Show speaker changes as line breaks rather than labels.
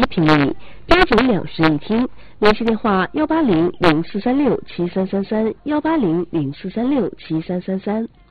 平米，标准2室1厅。联系电话：180-0436-7333，180-0436-7333。